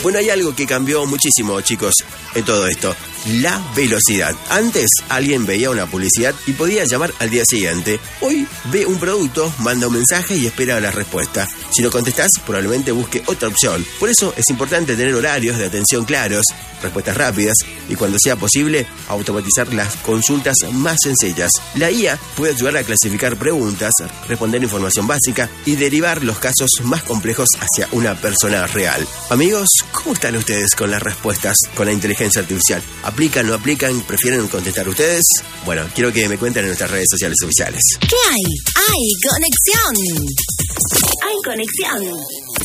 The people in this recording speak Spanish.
Bueno, hay algo que cambió muchísimo, chicos, en todo esto. La velocidad. Antes alguien veía una publicidad y podía llamar al día siguiente. Hoy ve un producto, manda un mensaje y espera la respuesta. Si no contestás, probablemente busque otra opción. Por eso es importante tener horarios de atención claros, respuestas rápidas y, cuando sea posible, automatizar las consultas más sencillas. La IA puede ayudar a clasificar preguntas, responder información básica y derivar los casos más complejos hacia una persona real. Amigos, ¿cómo están ustedes con las respuestas con la inteligencia artificial? ¿Aplican, no aplican? ¿Prefieren contestar ustedes? Bueno, quiero que me cuenten en nuestras redes sociales oficiales. ¿Qué hay? ¡Hay conexión! ¡Hay conexión!